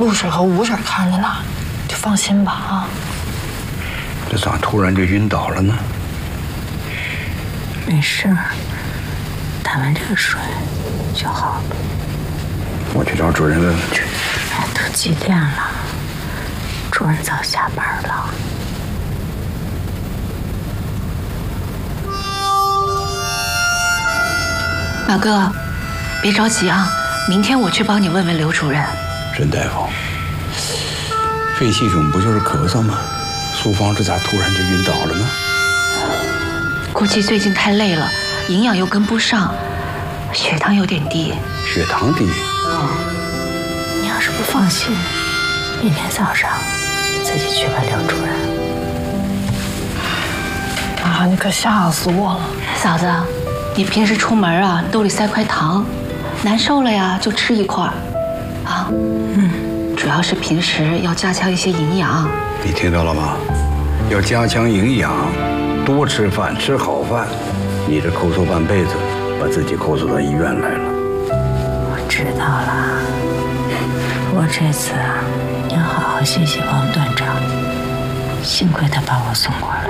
露水和吴婶看着呢，就放心吧啊。 这咋突然就晕倒了呢？ 没事，打完这个水就好了。 我去找主任问问去。 哎，都几点了？主任早下班了。 马哥，别着急啊，明天我去帮你问问刘主任。 沈大夫，肺气肿不就是咳嗽吗？苏芳这咋突然就晕倒了呢？ 估计最近太累了，营养又跟不上，血糖有点低。 血糖低？ 你要是不放心，明天早上自己去问刘主任。 啊，你可吓死我了！ 嫂子，你平时出门啊，兜里塞块糖，难受了呀就吃一块，啊，主要是平时要加强一些营养。 你听到了吗？要加强营养，多吃饭，吃好饭。你这抠搜半辈子，把自己抠搜到医院来了。 我知道了，我这次要好好谢谢王段长，幸亏他把我送过来。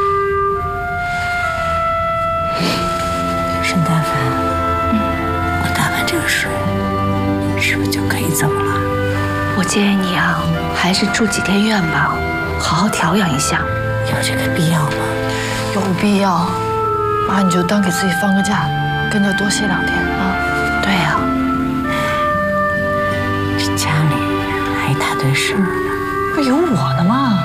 沈大凡，我打完这个水，是不是就可以走了？ 我建议你啊，还是住几天院吧，好好调养一下。 有这个必要吗？ 有必要，妈你就当给自己放个假，跟着多歇2天啊。 对呀， 这家里还一大堆事儿呢。 不有我呢吗？